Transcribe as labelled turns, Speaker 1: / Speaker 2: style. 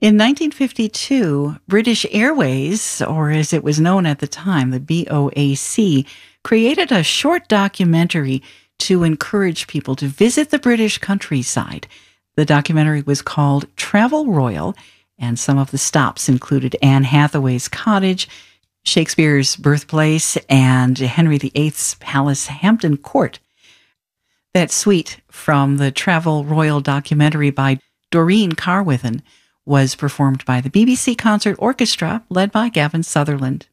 Speaker 1: In 1952, British Airways, or as it was known at the time, the BOAC, created a short documentary to encourage people to visit the British countryside. The documentary was called Travel Royal, and some of the stops included Anne Hathaway's cottage, Shakespeare's birthplace, and Henry VIII's palace, Hampton Court. That suite from the Travel Royal documentary by Doreen Carwithen was performed by the BBC Concert Orchestra, led by Gavin Sutherland.